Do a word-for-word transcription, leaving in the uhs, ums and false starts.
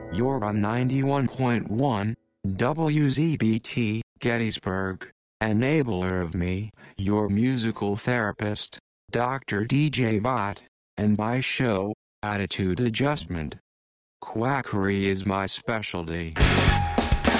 You're on ninety-one point one W Z B T, Gettysburg. Enabler of me, your musical therapist, Doctor D J Bot, and my show, Attitude Adjustment. Quackery is my specialty.